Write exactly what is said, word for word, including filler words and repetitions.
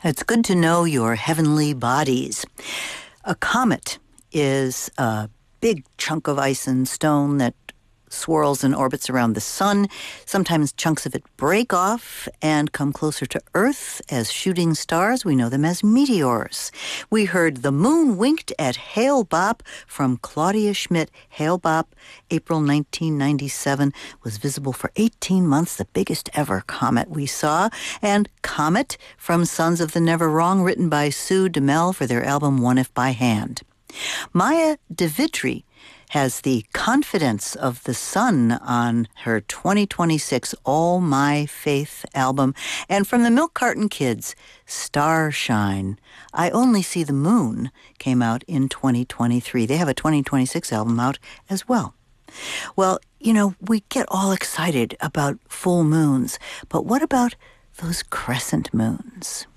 It's good to know your heavenly bodies. A comet is a big chunk of ice and stone that swirls and orbits around the sun. Sometimes chunks of it break off and come closer to Earth as shooting stars. We know them as meteors. We heard The Moon Winked at Hale-Bopp from Claudia Schmidt. Hale-Bopp, April nineteen ninety-seven, was visible for eighteen months, the biggest ever comet we saw. And Comet from Sons of the Never Wrong, written by Sue DeMel for their album One If by Hand. Maya DeVitri has the Confidence of the Sun on her twenty twenty-six All My Faith album. And from the Milk Carton Kids, Starshine, I Only See the Moon, came out in twenty twenty-three. They have a twenty twenty-six album out as well. Well, you know, we get all excited about full moons, but what about those crescent moons?